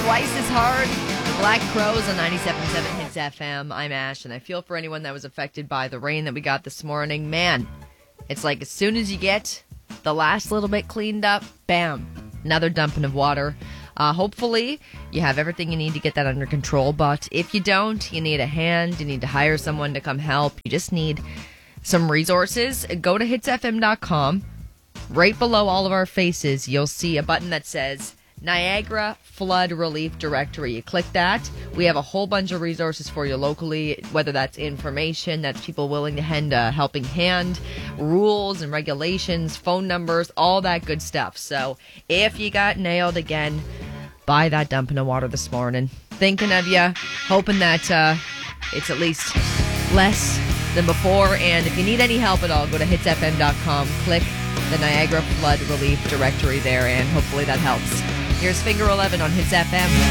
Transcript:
Twice as Hard. Black Crows on 97.7 Hits FM. I'm Ash, and I feel for anyone that was affected by the rain that we got this morning. Man, it's like as soon as you get the last little bit cleaned up, bam, another dumping of water. Hopefully, you have everything you need to get that under control, but if you don't, you need a hand, you need to hire someone to come help. You just need some resources. Go to hitsfm.com. Right below all of our faces, you'll see a button that says Niagara Flood Relief Directory. You click that. We have a whole bunch of resources for you locally, whether that's information, that's people willing to lend a helping hand, rules and regulations, phone numbers, all that good stuff. So if you got nailed again by that dumping of water this morning, thinking of you, hoping that it's at least less than before. And if you need any help at all, go to hitsfm.com, click the Niagara Flood Relief Directory there, and hopefully that helps. Here's Finger 11 on Hits FM.